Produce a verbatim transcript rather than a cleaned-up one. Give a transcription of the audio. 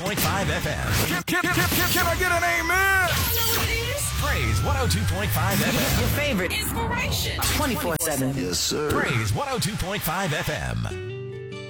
point five F M. Can, can, can, can, can I get an amen? Praise one oh two point five F M. Your favorite inspiration. twenty-four seven. Yes, sir. Praise one oh two point five F M.